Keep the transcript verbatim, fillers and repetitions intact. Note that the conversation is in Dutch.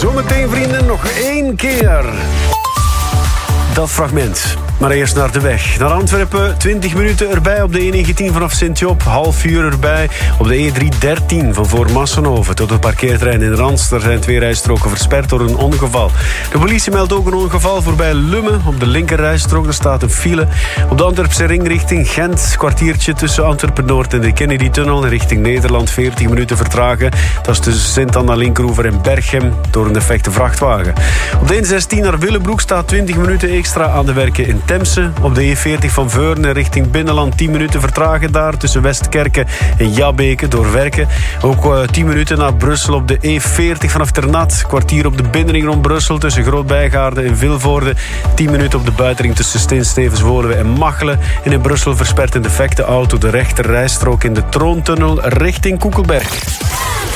Zometeen, vrienden, nog één keer dat fragment. Maar eerst naar de weg. Naar Antwerpen, twintig minuten erbij op de E negentien vanaf Sint-Job. Half uur erbij op de E driehonderddertien van voor Massenhoven tot het parkeerterrein in Rans. Daar zijn twee rijstroken versperd door een ongeval. De politie meldt ook een ongeval voorbij Lummen. Op de linkerrijstrook er staat een file. Op de Antwerpse ring richting Gent. Kwartiertje tussen Antwerpen-Noord en de Kennedy-tunnel. Richting Nederland veertig minuten vertragen. Dat is tussen Sint-Anna-Linkeroever en Berchem door een defecte vrachtwagen. Op de N zestien naar Willebroek staat twintig minuten extra aan de werken in Temse. Op de E veertig van Veurne richting Binnenland tien minuten vertragen daar tussen Westkerken en Jabbeke door werken. Ook uh, tien minuten naar Brussel op de E veertig vanaf Ternat. Kwartier op de binnenring rond Brussel tussen Groot-Bijgaarden en Vilvoorde. tien minuten op de buitenring tussen Steen-Stevens-Woluwe en Machelen. En in Brussel verspert een defecte auto de rechter rijstrook in de Troontunnel richting Koekelberg.